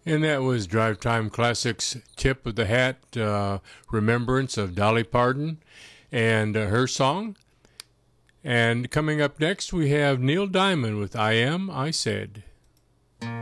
And that was Drive Time Classics Tip of the Hat remembrance of Dolly Parton and her song. And coming up next, we have Neil Diamond with I Am, I Said.